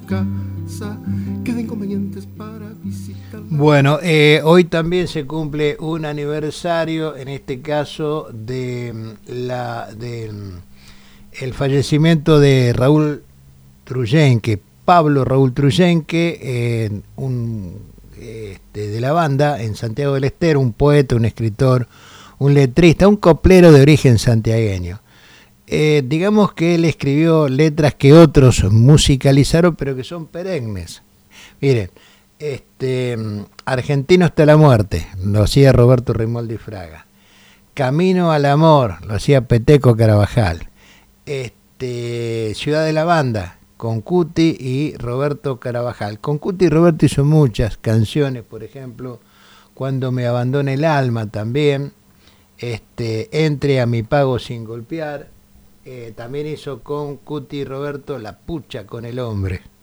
casa, queda inconvenientes para visitar. Bueno, hoy también se cumple un aniversario, en este caso del el fallecimiento de Raúl Trullenque, Pablo Raúl Trullenque, de la banda en Santiago del Estero, un poeta, un escritor, un letrista, un coplero de origen santiagueño. Digamos que él escribió letras que otros musicalizaron, pero que son perennes. Miren, Argentino hasta la muerte, lo hacía Roberto Rimoldi Fraga. Camino al amor, lo hacía Peteco Carabajal. Ciudad de la Banda, con Cuti y Roberto Carabajal. Con Cuti y Roberto hizo muchas canciones, por ejemplo, Cuando me abandone el alma también, Entre a mi pago sin golpear, también hizo con Cuti y Roberto La pucha con el hombre.